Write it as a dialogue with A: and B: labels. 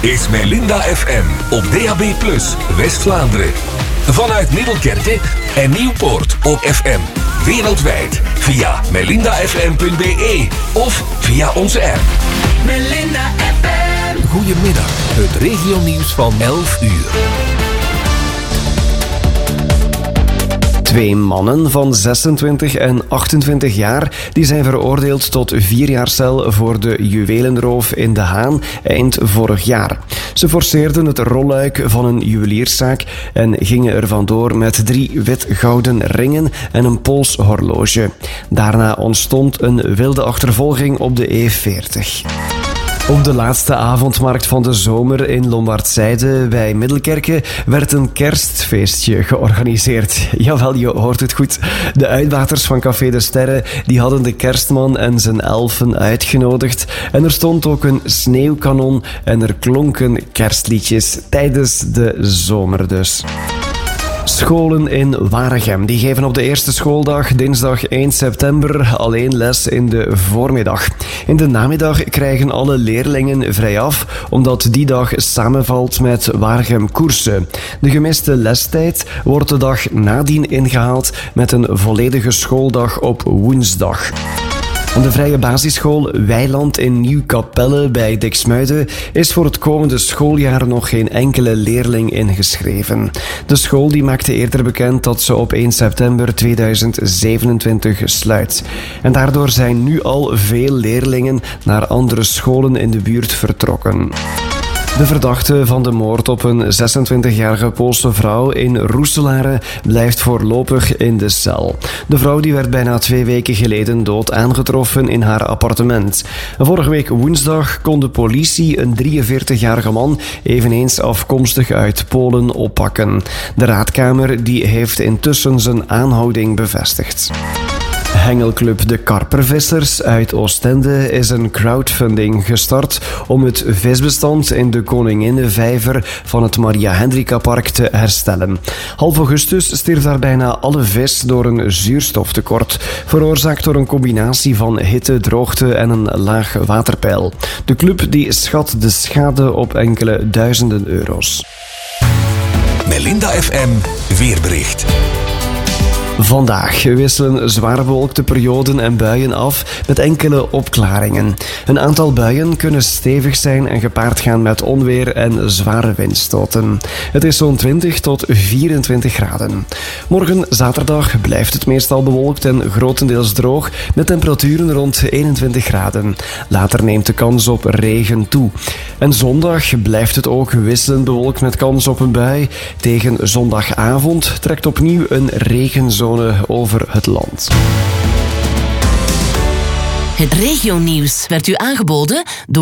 A: is Melinda FM op DAB+, West-Vlaanderen. Vanuit Middelkerke en Nieuwpoort op FM. Wereldwijd via melindafm.be of via onze app.
B: Melinda FM.
A: Goedemiddag, het regionieuws van 11 uur.
C: 2 mannen van 26 en 28 jaar die zijn veroordeeld tot 4 jaar cel voor de juwelenroof in De Haan eind vorig jaar. Ze forceerden het rolluik van een juwelierszaak en gingen er vandoor met 3 wit-gouden ringen en een polshorloge. Daarna ontstond een wilde achtervolging op de E40. Op de laatste avondmarkt van de zomer in Lombardszijde bij Middelkerke werd een kerstfeestje georganiseerd. Jawel, je hoort het goed. De uitbaters van Café de Sterren die hadden de kerstman en zijn elfen uitgenodigd. En er stond ook een sneeuwkanon en er klonken kerstliedjes tijdens de zomer dus. Scholen in Waregem die geven op de eerste schooldag, dinsdag 1 september, alleen les in de voormiddag. In de namiddag krijgen alle leerlingen vrijaf, omdat die dag samenvalt met Waregem koersen. De gemiste lestijd wordt de dag nadien ingehaald met een volledige schooldag op woensdag. Aan de vrije basisschool Weiland in Nieuw-Kapelle bij Diksmuiden is voor het komende schooljaar nog geen enkele leerling ingeschreven. De school die maakte eerder bekend dat ze op 1 september 2027 sluit. En daardoor zijn nu al veel leerlingen naar andere scholen in de buurt vertrokken. De verdachte van de moord op een 26-jarige Poolse vrouw in Roeselare blijft voorlopig in de cel. De vrouw die werd bijna 2 weken geleden dood aangetroffen in haar appartement. Vorige week woensdag kon de politie een 43-jarige man, eveneens afkomstig uit Polen, oppakken. De raadkamer die heeft intussen zijn aanhouding bevestigd. Hengelclub De Karpervissers uit Oostende is een crowdfunding gestart om het visbestand in de Koninginnenvijver van het Maria Hendrika Park te herstellen. Half augustus stierf daar bijna alle vis door een zuurstoftekort, veroorzaakt door een combinatie van hitte, droogte en een laag waterpeil. De club die schat de schade op enkele duizenden euro's.
A: Melinda FM weerbericht.
C: Vandaag wisselen zwaar bewolkte perioden en buien af met enkele opklaringen. Een aantal buien kunnen stevig zijn en gepaard gaan met onweer en zware windstoten. Het is zo'n 20 tot 24 graden. Morgen zaterdag blijft het meestal bewolkt en grotendeels droog met temperaturen rond 21 graden. Later neemt de kans op regen toe. En zondag blijft het ook wisselend bewolkt met kans op een bui. Tegen zondagavond trekt opnieuw een regenzone over het land.
B: Het regionieuws werd u aangeboden door